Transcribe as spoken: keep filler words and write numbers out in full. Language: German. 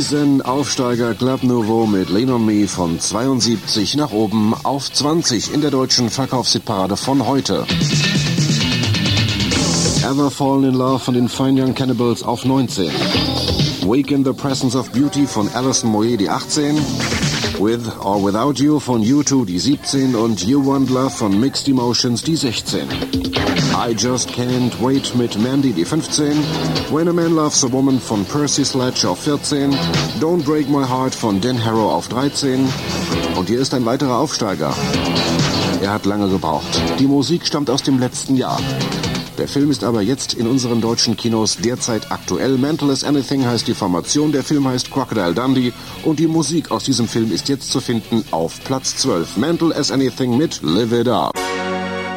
Riesenaufsteiger Club Nouveau mit Lean on Me von zweiundsiebzig nach oben auf zwanzig in der deutschen Verkaufshitparade von heute. Ever Fallen in Love von den Fine Young Cannibals auf neunzehn. Wake in the Presence of Beauty von Alison Moyet die achtzehn. With or Without You von U zwei die siebzehn und You Want Love von Mixed Emotions die sechzehn. I Just Can't Wait mit Mandy die fünfzehn. When a Man Loves a Woman von Percy Sledge auf vierzehn. Don't Break My Heart von Dan Harrow auf dreizehn. Und hier ist ein weiterer Aufsteiger. Er hat lange gebraucht. Die Musik stammt aus dem letzten Jahr. Der Film ist aber jetzt in unseren deutschen Kinos derzeit aktuell. Mental as Anything heißt die Formation, der Film heißt Crocodile Dundee und die Musik aus diesem Film ist jetzt zu finden auf Platz zwölf. Mental as Anything mit Live It Up.